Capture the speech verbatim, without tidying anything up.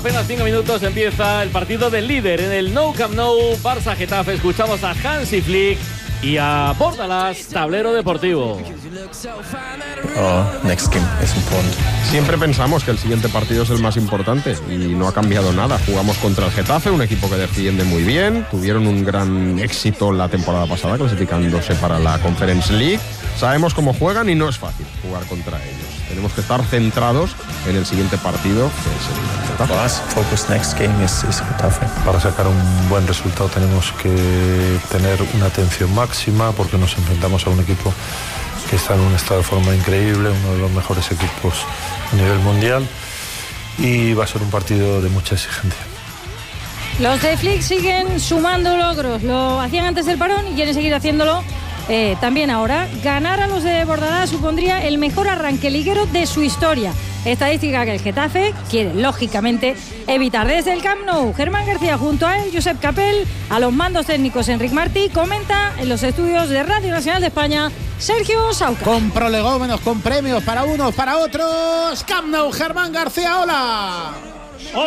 Apenas cinco minutos empieza el partido del líder en el Nou Camp Nou, Barça-Getafe. Escuchamos a Hansi Flick y a Bordalás, tablero deportivo. Oh, next game es importante. Siempre pensamos que el siguiente partido es el más importante y no ha cambiado nada. Jugamos contra el Getafe, un equipo que defiende muy bien. Tuvieron un gran éxito la temporada pasada clasificándose para la Conference League. Sabemos cómo juegan y no es fácil jugar contra ellos. Tenemos que estar centrados en el siguiente partido, que es el Getafe. For us, focus next game is, is Getafe. Para sacar un buen resultado tenemos que tener una atención máxima porque nos enfrentamos a un equipo que está en un estado de forma increíble, uno de los mejores equipos a nivel mundial, y va a ser un partido de mucha exigencia. Los de Flick siguen sumando logros, lo hacían antes del parón y quieren seguir haciéndolo eh, también ahora. Ganar a los de Bordalás supondría el mejor arranque liguero de su historia, estadística que el Getafe quiere lógicamente evitar. Desde el Camp Nou, Germán García junto a él, Josep Capel, a los mandos técnicos Enric Martí, comenta en los estudios de Radio Nacional de España Sergio Sauca. Con prolegómenos, con premios para unos, para otros. Camp Nou, Germán García, hola.